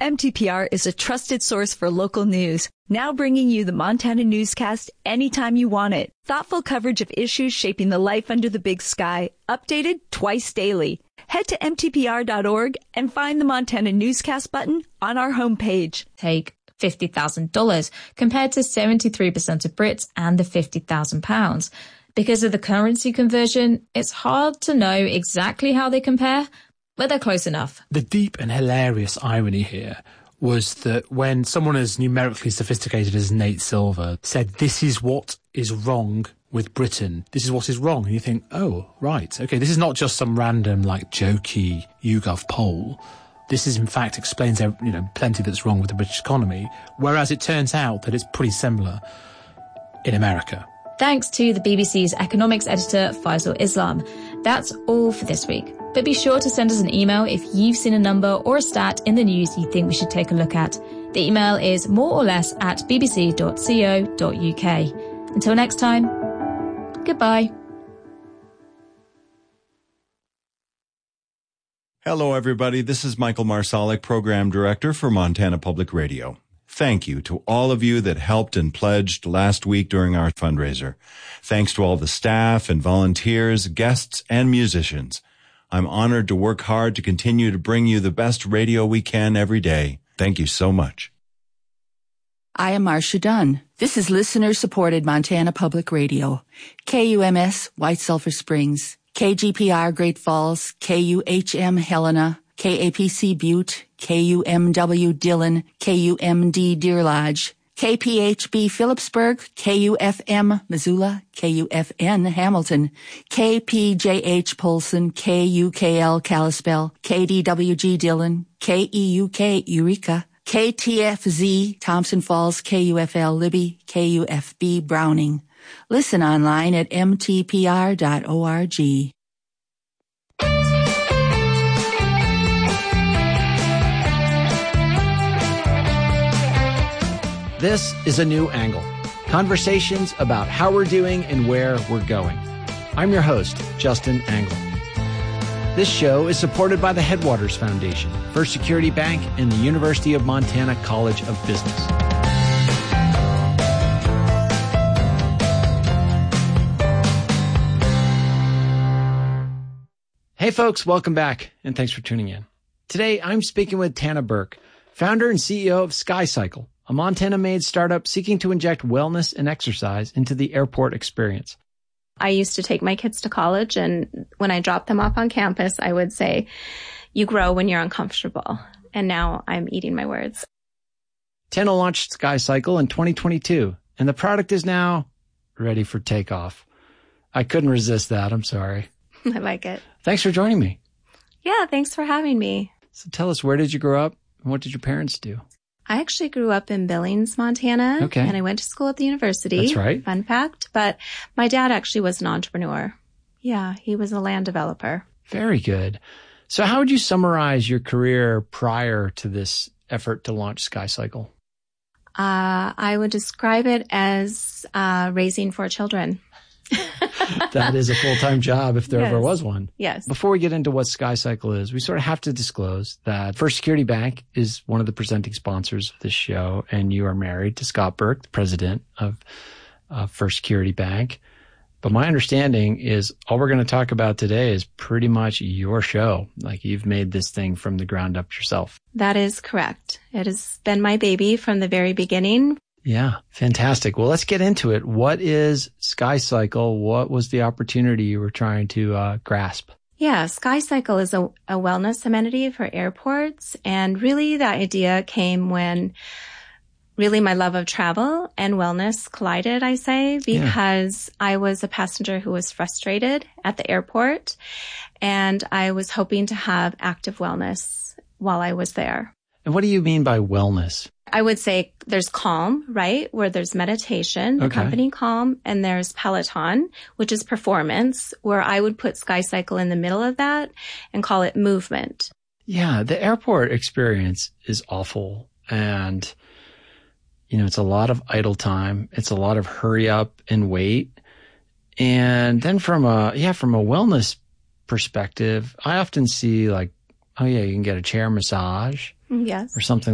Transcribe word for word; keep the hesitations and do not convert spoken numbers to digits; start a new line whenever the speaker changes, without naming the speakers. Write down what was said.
M T P R is a trusted source for local news, now bringing you the Montana Newscast anytime you want it. Thoughtful coverage of issues shaping the life under the big sky, updated twice daily. Head to M T P R dot org and find the Montana Newscast button on our homepage.
Take fifty thousand dollars compared to seventy-three percent of Brits and the fifty thousand pounds. Because of the currency conversion, it's hard to know exactly how they compare, but they're close enough.
The deep and hilarious irony here was that when someone as numerically sophisticated as Nate Silver said, this is what is wrong with Britain, this is what is wrong, and you think, oh, right, okay, this is not just some random, like, jokey YouGov poll. This is, in fact, explains, you know, plenty that's wrong with the British economy, whereas it turns out that it's pretty similar in America.
Thanks to the B B C's economics editor, Faisal Islam. That's all for this week. But be sure to send us an email if you've seen a number or a stat in the news you think we should take a look at. The email is more or less at b b c dot co dot u k. Until next time, goodbye.
Hello, everybody. This is Michael Marsalic, Program Director for Montana Public Radio. Thank you to all of you that helped and pledged last week during our fundraiser. Thanks to all the staff and volunteers, guests, and musicians. I'm honored to work hard to continue to bring you the best radio we can every day. Thank you so much.
I am Marcia Dunn. This is listener-supported Montana Public Radio. K U M S, White Sulphur Springs. K G P R, Great Falls. K U H M, Helena. K A P C, Butte. K U M W, Dillon. K U M D, Deer Lodge. K P H B, Phillipsburg. K U F M, Missoula. K U F N, Hamilton. K P J H, Polson. K U K L, Kalispell. K D W G, Dillon. K E U K, Eureka. K T F Z, Thompson Falls. K U F L, Libby. K U F B, Browning. Listen online at m t p r dot org.
This is A New Angle, conversations about how we're doing and where we're going. I'm your host, Justin Angle. This show is supported by the Headwaters Foundation, First Security Bank, and the University of Montana College of Business. Hey folks, welcome back, and thanks for tuning in. Today, I'm speaking with Tana Burke, founder and C E O of SkyCycle, a Montana-made startup seeking to inject wellness and exercise into the airport experience.
I used to take my kids to college, and when I dropped them off on campus, I would say, you grow when you're uncomfortable. And now I'm eating my words.
Tana launched SkyCycle in twenty twenty-two, and the product is now ready for takeoff. I couldn't resist that. I'm sorry.
I like it.
Thanks for joining me.
Yeah, thanks for having me.
So tell us, where did you grow up and what did your parents do?
I actually grew up in Billings, Montana.
Okay.
And I went to school at the university.
That's right.
Fun fact. But my dad actually was an entrepreneur. Yeah, he was a land developer.
Very good. So how would you summarize your career prior to this effort to launch SkyCycle?
Uh, I would describe it as uh, raising four children.
That is a full-time job if there
Yes.
ever was one.
Yes.
Before we get into what SkyCycle is, we sort of have to disclose that First Security Bank is one of the presenting sponsors of this show, and you are married to Scott Burke, the president of uh, First Security Bank. But my understanding is all we're going to talk about today is pretty much your show. Like, you've made this thing from the ground up yourself.
That is correct. It has been my baby from the very beginning.
Yeah, fantastic. Well, let's get into it. What is SkyCycle? What was the opportunity you were trying to uh, grasp?
Yeah, SkyCycle is a, a wellness amenity for airports. And really the idea came when really my love of travel and wellness collided, I say, because yeah. I was a passenger who was frustrated at the airport, and I was hoping to have active wellness while I was there.
And what do you mean by wellness?
I would say there's Calm, right? Where there's meditation, the
okay.
company Calm, and there's Peloton, which is performance, where I would put SkyCycle in the middle of that and call it movement.
Yeah, the airport experience is awful. And, you know, it's a lot of idle time. It's a lot of hurry up and wait. And then from a, yeah, from a wellness perspective, I often see like, oh yeah, you can get a chair massage.
Yes.
Or something